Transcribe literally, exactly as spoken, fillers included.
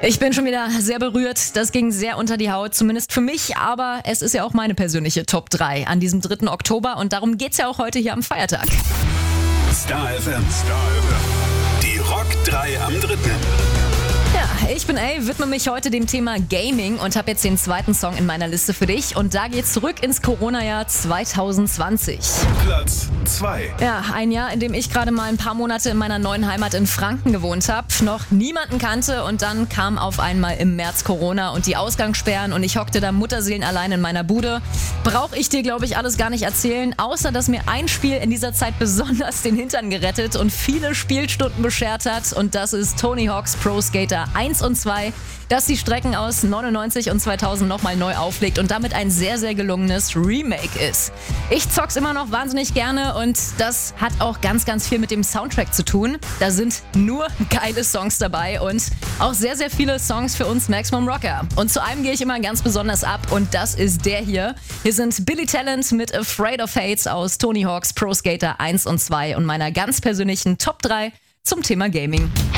Ich bin schon wieder sehr berührt. Das ging sehr unter die Haut, zumindest für mich. Aber es ist ja auch meine persönliche Top drei an diesem dritten Oktober. Und darum geht's ja auch heute hier am Feiertag. Star F M. Star F M. Die Rock drei am dritten. Ja, ich bin A, widme mich heute dem Thema Gaming und habe jetzt den zweiten Song in meiner Liste für dich. Und da geht's zurück ins Corona-Jahr zwanzig zwanzig. Platz zwei. Ja, ein Jahr, in dem ich gerade mal ein paar Monate in meiner neuen Heimat in Franken gewohnt habe, noch niemanden kannte und dann kam auf einmal im März Corona und die Ausgangssperren und ich hockte da Mutterseelen allein in meiner Bude. Brauche ich dir, glaube ich, alles gar nicht erzählen, außer dass mir ein Spiel in dieser Zeit besonders den Hintern gerettet und viele Spielstunden beschert hat und das ist Tony Hawk's Pro Skater eins und zwei, das die Strecken aus neunundneunzig und zweitausend nochmal neu auflegt und damit ein sehr, sehr gelungenes Remake ist. Ich zock's immer noch wahnsinnig gerne und das hat auch ganz, ganz viel mit dem Soundtrack zu tun. Da sind nur geile Songs dabei und auch sehr, sehr viele Songs für uns Maximum Rocker. Und zu einem gehe ich immer ganz besonders ab und das ist der hier. Hier sind Billy Talent mit Afraid of Heights aus Tony Hawk's Pro Skater eins und zwei und meiner ganz persönlichen Top drei zum Thema Gaming.